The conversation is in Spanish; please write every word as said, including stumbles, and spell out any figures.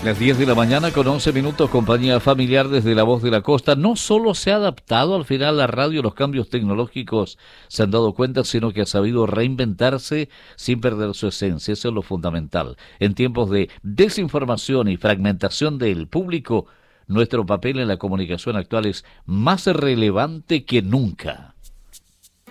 Las diez de la mañana con once minutos, compañía familiar desde La Voz de la Costa. No solo se ha adaptado al final la radio a los cambios tecnológicos, se han dado cuenta, sino que ha sabido reinventarse sin perder su esencia. Eso es lo fundamental. En tiempos de desinformación y fragmentación del público, nuestro papel en la comunicación actual es más relevante que nunca.